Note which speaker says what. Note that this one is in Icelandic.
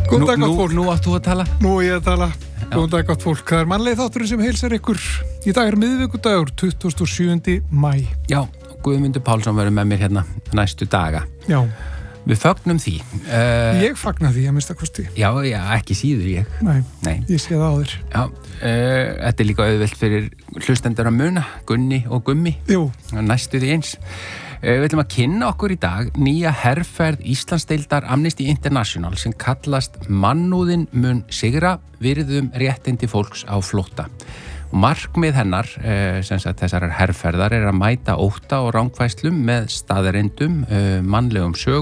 Speaker 1: Góðan dag, gott fólk.
Speaker 2: Nú átt þú að tala.
Speaker 1: Nú ég að tala. Góðan dag, gott fólk. Það mannlegi þátturinn sem heilsar ykkur. Í dag miðvikudagur, 27. maí.
Speaker 2: Já, Guðmundur Pálsson verður með mér hérna næstu daga.
Speaker 1: Já.
Speaker 2: Við fögnum því.
Speaker 1: Ég fagna því, að mista kosti.
Speaker 2: Já, ekki síður ég.
Speaker 1: Nei. Ég sé það á þér.
Speaker 2: Já, þetta er líka auðvelt fyrir hlustendur að muna, Gunni og Gummi.
Speaker 1: Jú.
Speaker 2: Næstu því eins. Við ætlum að kynna okkur í dag nýja herferð Íslandsdeildar Amnesty International sem kallast Mannúðin mun sigra, virðum réttindi fólks á flótta. Og markmið hennar, sem sagt þessarar herferðar, er að mæta ótta og rangfærslum með staðreyndum, mannlegum sögum